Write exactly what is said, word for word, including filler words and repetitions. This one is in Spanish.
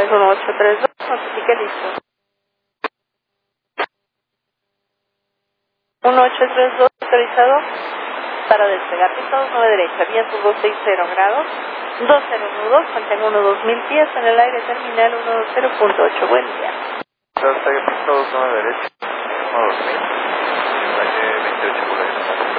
Es uno ocho tres dos, notifique listo. uno ocho tres dos autorizado para despegar. Piso nueve derecha, viento doscientos sesenta grados, veinte nudos, mantengo uno dos mil pies en el aire, terminal ciento veinte punto ocho. Buen día. Está bien, piso nueve derecha, uno dos mil, en el aire veintiocho por ahí.